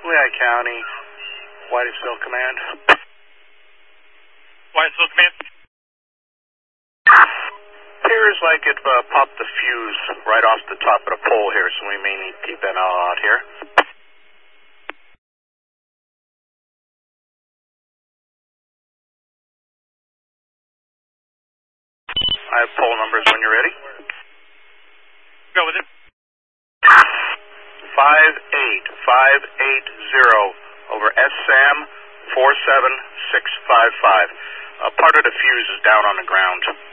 Lehigh County, Whitesville Command. Whitesville Command. Appears like it popped the fuse right off the top of the pole here, so we may need to keep an eye out here. I have pole numbers when you're ready. Go with it. 58580 over SSAM 47655. Part of the fuse is down on the ground.